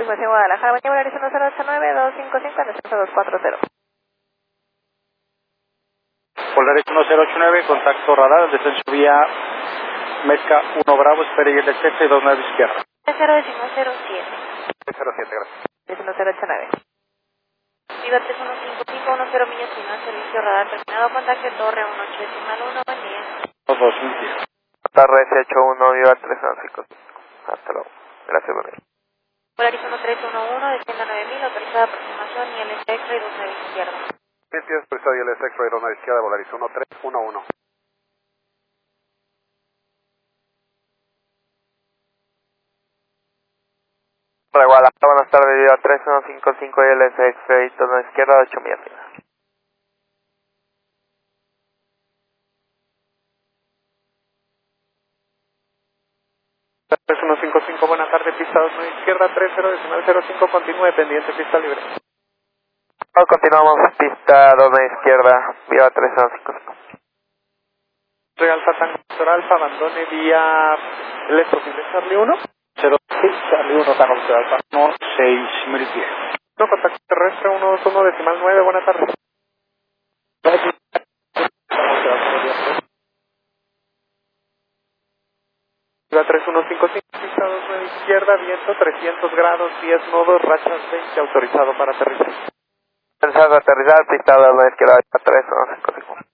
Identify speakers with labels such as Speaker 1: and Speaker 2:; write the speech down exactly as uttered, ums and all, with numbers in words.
Speaker 1: Confirmación Guadalajara, Baña Volaris uno cero ocho nueve dos cinco cinco, descenso dos cuatro cero.
Speaker 2: Volaris uno cero ocho nueve, contacto radar, descenso vía Mezca uno Bravo, espere y el descenso y dos nueve izquierda.
Speaker 1: cero uno cero siete.
Speaker 2: cero siete, gracias.
Speaker 1: uno cero ocho nueve. Viva tres uno cinco cinco uno cero millas final, servicio radar terminado, contacto Torre uno ocho decimal uno, buen día.
Speaker 2: dos mil diez.
Speaker 3: Torre S ocho uno, Viva tres uno cinco cinco. Hasta luego. Gracias, buen día.
Speaker 1: Volaris uno tres uno uno, descienda nueve mil, autorizada aproximación y el X-Ray dos nueve izquierda.
Speaker 2: veintidós, prestado y el X-Ray dos nueve izquierda, Volaris uno tres uno uno.
Speaker 3: Para Guadalajara, buenas tardes, Viva tres uno cinco cinco y el X-Ray dos nueve izquierda, ocho millas final.
Speaker 2: tres uno cinco cinco, buena tarde, pista dos nueve izquierda, tres cero decimal cero cinco, continúe pendiente, pista libre.
Speaker 3: Oh, continuamos, pista dos nueve izquierda, Viva tres uno cinco cinco.
Speaker 2: Soy Alfa Tango Victor Alfa, abandone vía el es posible Charlie uno. cero seis, Charlie uno, Tango Victor Alfa, uno seis mil diez. No, contacto terrestre uno dos uno decimal nueve, buena tarde. Viva tres uno cinco cinco, pista dos nueve izquierda, viento trescientos grados, diez nodos, rachas veinte, autorizado para aterrizar.
Speaker 3: Pensando aterrizar, pista dos nueve izquierda, Viva tres uno cinco cinco.